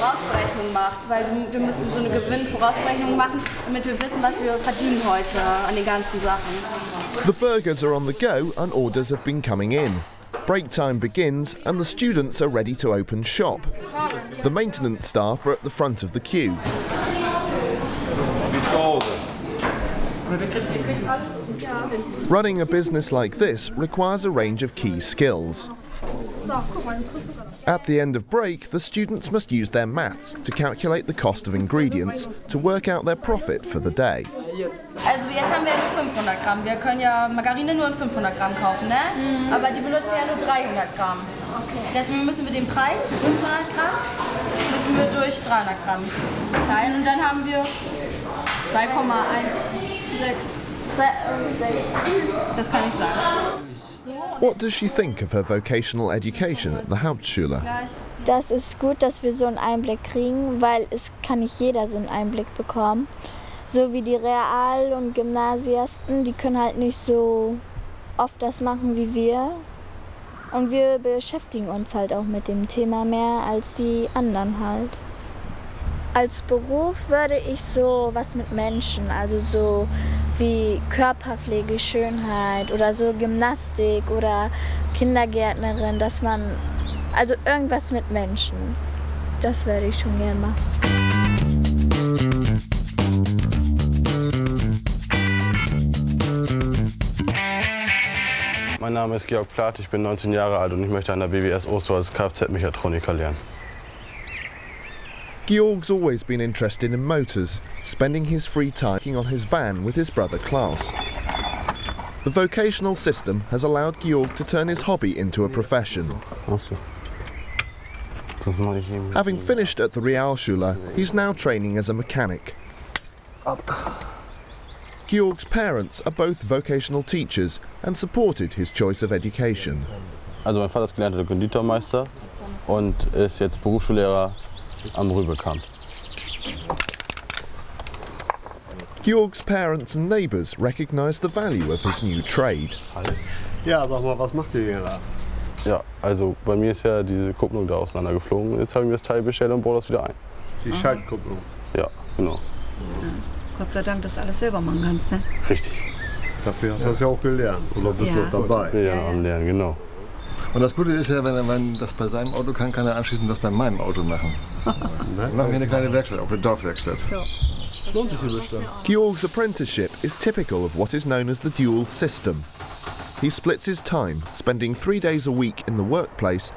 Vorausberechnung macht, weil wir müssen so eine Gewinnvorausberechnung machen, damit wir wissen, was wir verdienen heute an den ganzen Sachen. The burgers are on the go and orders have been coming in. Break time begins and the students are ready to open shop. The maintenance staff are at the front of the queue. Running a business like this requires a range of key skills. At the end of break, the students must use their maths to calculate the cost of ingredients to work out their profit for the day. Also jetzt haben wir ja nur 500 Gramm. Wir können ja Margarine nur in 500 Gramm kaufen, ne? Aber die benutzen ja nur 300 Gramm. Deswegen müssen wir den Preis für 500 Gramm müssen wir durch 300 Gramm teilen. Und dann haben wir 2,16. Das kann ich sagen. What does she think of her vocational education at the Hauptschule? Das ist gut, dass wir so einen Einblick kriegen, weil es kann nicht jeder so einen Einblick bekommen. So wie die Real- und Gymnasiasten, die können halt nicht so oft das machen wie wir. Und wir beschäftigen uns halt auch mit dem Thema mehr als die anderen halt. Als Beruf würde ich so was mit Menschen, also so wie Körperpflege, Schönheit oder so Gymnastik oder Kindergärtnerin, dass man, also irgendwas mit Menschen, das würde ich schon gerne machen. Mein Name ist Georg Plath, ich bin 19 Jahre alt und ich möchte an der BWS Osterholz als Kfz-Mechatroniker lernen. Georg's always been interested in motors, spending his free time working on his van with his brother Klaus. The vocational system has allowed Georg to turn his hobby into a profession. Having finished at the Realschule, he's now training as a mechanic. Georg's parents are both vocational teachers and supported his choice of education. Also mein Vater ist gelernter Konditormeister und ist jetzt Berufsschullehrer am Rübekamp. Georg's parents and neighbours recognise the value of his new trade. Ja, sag mal, was macht ihr hier da? Ja, also bei mir ist ja diese Kupplung da auseinandergeflogen und jetzt habe ich mir das Teil bestellt und baue das wieder ein. Die Schaltkupplung? Ja, genau. Gott sei Dank, dass du alles selber machen kannst, ne? Richtig. Dafür hast du das ja auch gelernt oder bist noch dabei? Ja, am Lernen, genau. Und das Gute ist ja, wenn er das bei seinem Auto kann, kann er anschließend das bei meinem Auto machen. Dann machen wir eine kleine Werkstatt, auch eine Dorfwerkstatt. Lohnt sich hier bestimmt. Georg's apprenticeship is typical of what is known as the dual system. He splits his time, spending 3 days a week in the workplace